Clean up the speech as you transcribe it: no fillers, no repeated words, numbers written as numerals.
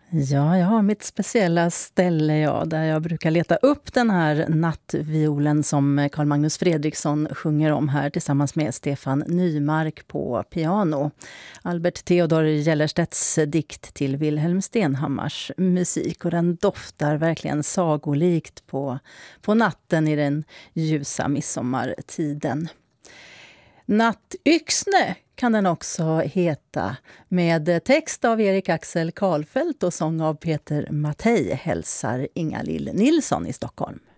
Ja, jag har mitt speciella ställe där jag brukar leta upp den här nattviolen som Carl Magnus Fredriksson sjunger om här tillsammans med Stefan Nymark på piano. Albert Theodor Gellerstedts dikt till Wilhelm Stenhammars musik, och den doftar verkligen sagolikt på natten i den ljusa midsommartiden. Nattyxne kan den också heta, med text av Erik Axel Karlfeldt och sång av Peter Mattei, hälsar Inga-Lill Nilsson i Stockholm.